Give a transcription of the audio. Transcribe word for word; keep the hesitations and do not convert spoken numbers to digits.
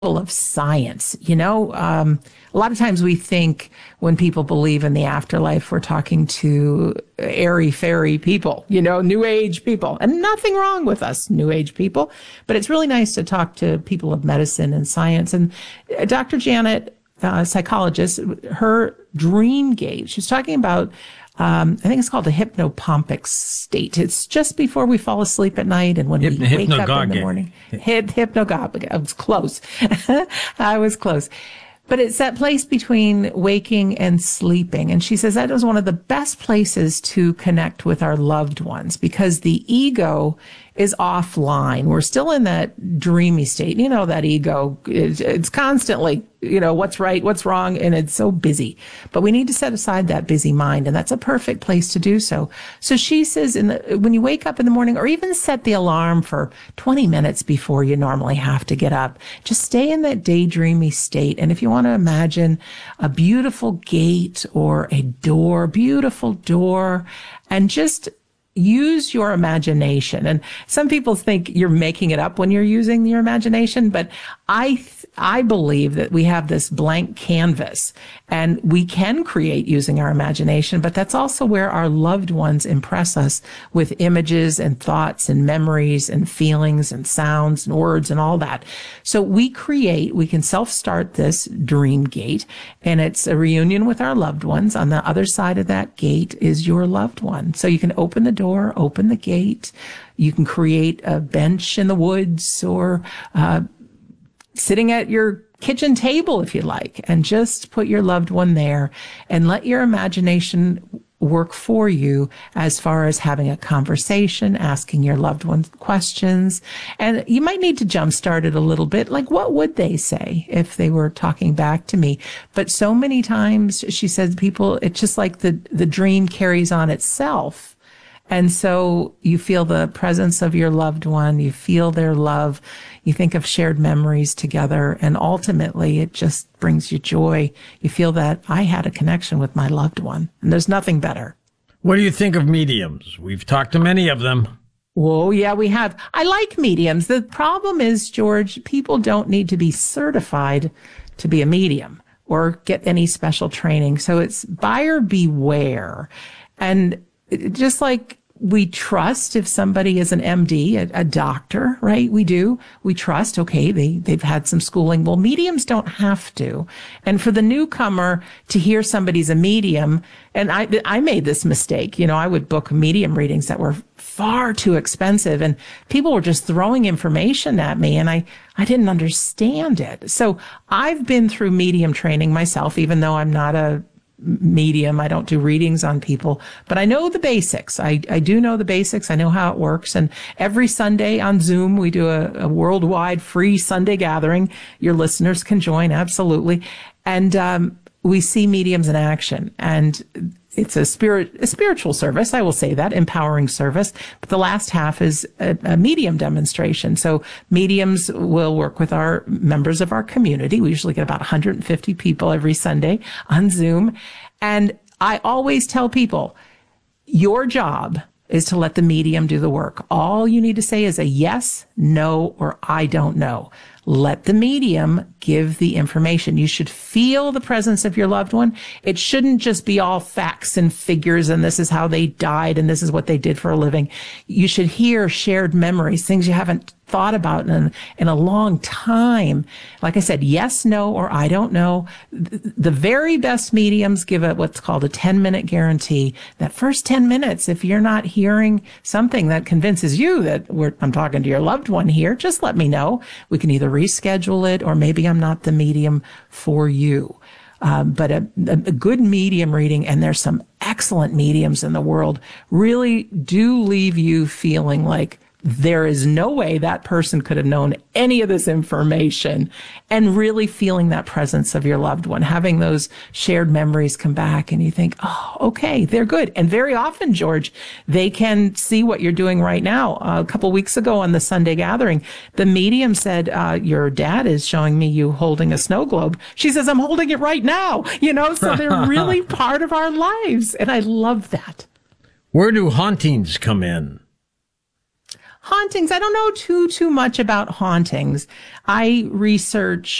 of science. You know, um, a lot of times we think when people believe in the afterlife, we're talking to airy fairy people, you know, new age people, and nothing wrong with us new age people. But it's really nice to talk to people of medicine and science. And Doctor Janet, uh, psychologist, her dream gate, she's talking about Um, I think it's called the hypnopompic state. It's just before we fall asleep at night and when Hypno- we wake up in the morning. Hip, hypnagogic. I was close. I was close. But it's that place between waking and sleeping. And she says that is one of the best places to connect with our loved ones because the ego is offline. We're still in that dreamy state. You know, that ego, it's, it's constantly, you know, what's right, what's wrong, and it's so busy. But we need to set aside that busy mind, and that's a perfect place to do so. So she says in the, when you wake up in the morning, or even set the alarm for twenty minutes before you normally have to get up, just stay in that daydreamy state. And if you want to imagine a beautiful gate or a door, beautiful door, and just use your imagination. And some people think you're making it up when you're using your imagination, but I th- I believe that we have this blank canvas and we can create using our imagination, but that's also where our loved ones impress us with images and thoughts and memories and feelings and sounds and words and all that. So we create, we can self-start this dream gate, and it's a reunion with our loved ones. On the other side of that gate is your loved one. So you can open the door, open the gate. You can create a bench in the woods or uh, sitting at your kitchen table, if you like, and just put your loved one there and let your imagination work for you as far as having a conversation, asking your loved one questions. And you might need to jumpstart it a little bit. Like, what would they say if they were talking back to me? But so many times, she says, people, it's just like the, the dream carries on itself. And so you feel the presence of your loved one, you feel their love, you think of shared memories together, and ultimately it just brings you joy. You feel that I had a connection with my loved one, and there's nothing better. What do you think of mediums? We've talked to many of them. Whoa, yeah, we have. I like mediums. The problem is, George, people don't need to be certified to be a medium or get any special training. So it's buyer beware. And just like we trust if somebody is an M D, a, a doctor, right? We do. We trust, okay, they, they've had some schooling. Well, mediums don't have to. And for the newcomer to hear somebody's a medium, and I, I made this mistake. You know, I would book medium readings that were far too expensive, and people were just throwing information at me, and I, I didn't understand it. So I've been through medium training myself, even though I'm not a medium. I don't do readings on people, but I know the basics. I, I do know the basics. I know how it works. And every Sunday on Zoom, we do a, a worldwide free Sunday gathering. Your listeners can join. Absolutely. And, um, we see mediums in action, and it's a spirit, a spiritual service. I will say that, empowering service. But the last half is a, a medium demonstration. So mediums will work with our members of our community. We usually get about one hundred fifty people every Sunday on Zoom. And I always tell people, your job is to let the medium do the work. All you need to say is a yes, no, or I don't know. Let the medium give the information. You should feel the presence of your loved one. It shouldn't just be all facts and figures and this is how they died and this is what they did for a living. You should hear shared memories, things you haven't thought about in, in a long time. Like I said, yes, no, or I don't know. The very best mediums give it what's called a ten minute guarantee. That first ten minutes, if you're not hearing something that convinces you that we're, I'm talking to your loved one here, just let me know. We can either reschedule it, or maybe I'm not the medium for you. Um, but a, a good medium reading, and there's some excellent mediums in the world, really do leave you feeling like there is no way that person could have known any of this information, and really feeling that presence of your loved one, having those shared memories come back, and you think, oh, okay, they're good. And very often, George, they can see what you're doing right now. Uh, a couple of weeks ago on the Sunday gathering, the medium said, uh, your dad is showing me you holding a snow globe. She says, I'm holding it right now, you know, so they're really part of our lives. And I love that. Where do hauntings come in? hauntings, I don't know too, too much about hauntings. I research